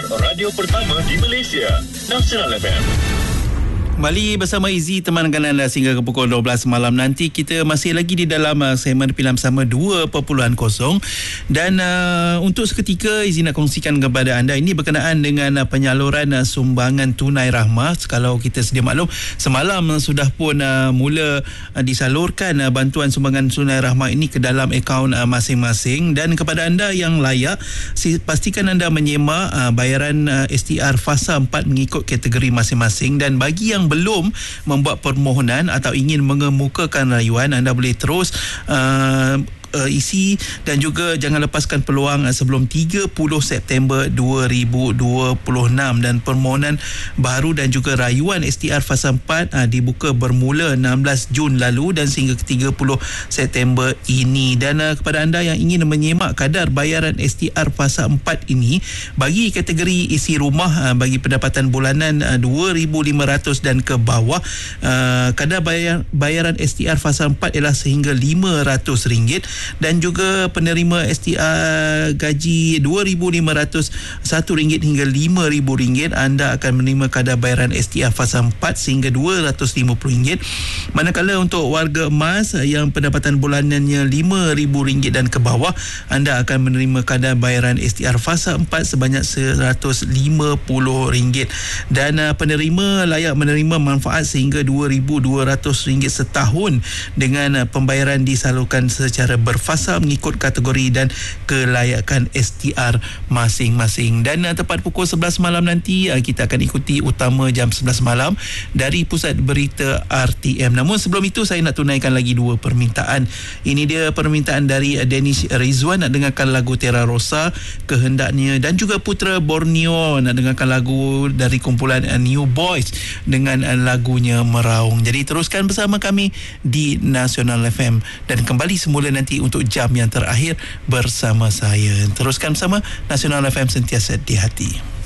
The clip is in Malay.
radio pertama di Malaysia, Nasional FM. Kembali bersama Izzy, temankan anda sehingga ke pukul 12 malam nanti. Kita masih lagi di dalam segmen Pilihan Bersama 2.0. Dan untuk seketika Izzy nak kongsikan kepada anda, ini berkenaan dengan penyaluran sumbangan tunai rahmah. Kalau kita sedia maklum, semalam sudah pun mula disalurkan bantuan sumbangan tunai rahmah ini ke dalam akaun masing-masing. Dan kepada anda yang layak, pastikan anda menyemak bayaran STR fasa 4 mengikut kategori masing-masing. Dan bagi yang belum membuat permohonan atau ingin mengemukakan rayuan, anda boleh terus isi dan juga jangan lepaskan peluang sebelum 30 September 2026. Dan permohonan baru dan juga rayuan STR fasa 4 dibuka bermula 16 Jun lalu dan sehingga ke 30 September ini. Dan kepada anda yang ingin menyemak kadar bayaran STR fasa 4 ini, bagi kategori isi rumah bagi pendapatan bulanan 2,500 dan ke bawah, kadar bayaran STR fasa 4 ialah sehingga RM500. Dan juga penerima STR gaji RM2,501 hingga RM5,000, anda akan menerima kadar bayaran STR fasa 4 sehingga RM250. Manakala untuk warga emas yang pendapatan bulanannya RM5,000 dan ke bawah, anda akan menerima kadar bayaran STR fasa 4 sebanyak RM150. Dan penerima layak menerima manfaat sehingga RM2,200 setahun dengan pembayaran disalurkan secara berfasa mengikut kategori dan kelayakan STR masing-masing. Dan tepat pukul 11 malam nanti kita akan ikuti utama jam 11 malam dari Pusat Berita RTM. Namun sebelum itu saya nak tunaikan lagi dua permintaan. Ini dia permintaan dari Danish Rizwan nak dengarkan lagu Terra Rosa Kehendaknya, dan juga Putra Borneo nak dengarkan lagu dari kumpulan New Boys dengan lagunya Meraung. Jadi teruskan bersama kami di Nasional FM dan kembali semula nanti untuk jam yang terakhir bersama saya. Teruskan bersama Nasional FM, sentiasa di hati.